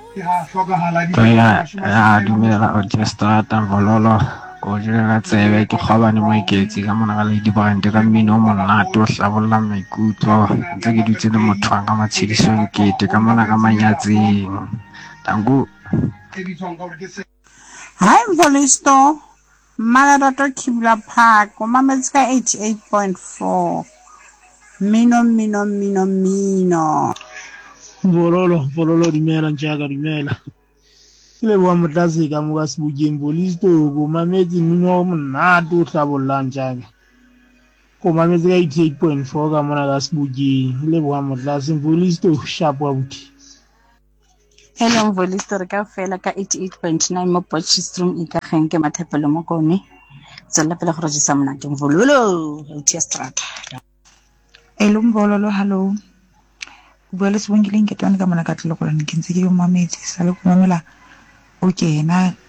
Dumela Orchestra Vololo ko jela tsebe ke kgobane mo iketse ka mona ga le di brand ka mmino o monate o hlabolla maikutlo ntse ke dutse le motho wa ka matshedisong kete ka mona ka manyatseng tangu Hi Mvolisto Malarato Kibla Park umametska 88.4 Mino Vololo dimela njaka dimela ile wa motlatse ka mo ka sebukeng Mvolisto go mametse mmino o monate o hlabollang njaka go mametse ka 88.4 ka mona ka sebukeng ile wa motlatse Mvolisto sharp wa buti. Hello Mvolisto re ka fela ka 88.9 mo Potchefstroom ikageng ke mathapelo mo kone tsela pele go rejisa monate Mvololo Orchestra. Hello Mvololo hello Buele sebongileng ke tsone ka mona ka tlelo go le ntse ke mo mametse sa le go mamela o kena